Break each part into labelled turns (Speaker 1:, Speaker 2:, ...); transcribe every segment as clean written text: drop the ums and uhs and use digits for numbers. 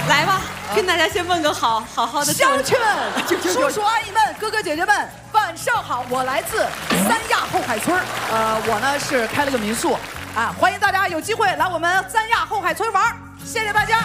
Speaker 1: 来吧，跟大家先问个好好的
Speaker 2: 乡亲们、叔叔阿姨们、哥哥姐姐们，晚上好！我来自三亚后海村我呢是开了个民宿啊，欢迎大家有机会来我们三亚后海村玩，谢谢大家。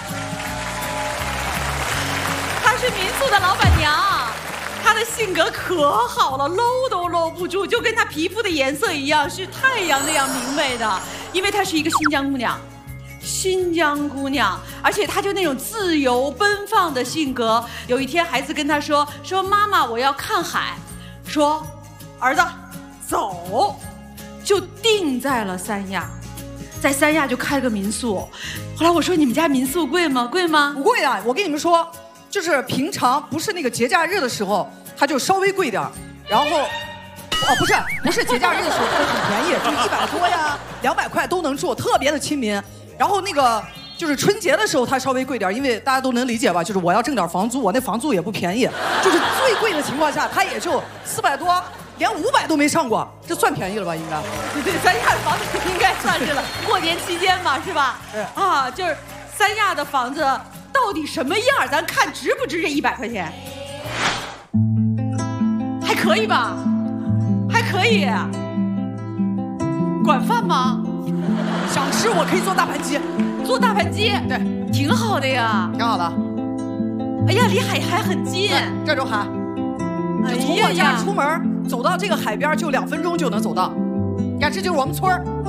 Speaker 1: 她是民宿的老板娘，她的性格可好了，搂都搂不住，就跟她皮肤的颜色一样，是太阳那样明媚的，因为她是一个新疆姑娘。新疆姑娘，而且她就那种自由奔放的性格。有一天，孩子跟她说：“妈妈，我要看海。”说：“儿子，走。”就定在了三亚，在三亚就开了个民宿。后来我说：“你们家民宿贵吗？贵吗？”
Speaker 2: 不贵啊！我跟你们说，就是平常不是那个节假日的时候，它就稍微贵点，然后。不是节假日的时候，它很便宜，就100多呀、200块都能住，特别的亲民。然后那个就是春节的时候，它稍微贵点，因为大家都能理解吧，就是我要挣点房租，我那房租也不便宜，就是最贵的情况下，它也就400多，连500都没上过，这算便宜了吧？应该。
Speaker 1: 对，三亚的房子应该算是了，过年期间嘛，是吧？啊，就是三亚的房子到底什么样，咱看值不值这100块钱？还可以吧？还可以，管饭吗？
Speaker 2: 想吃我可以做大盘鸡，
Speaker 1: 做大盘鸡，
Speaker 2: 对，
Speaker 1: 挺好的呀，
Speaker 2: 挺好的。
Speaker 1: 哎呀，离海还很近，
Speaker 2: 这就海，就从我家出门走到这个海边就2分钟就能走到。你看，这就是我们村儿。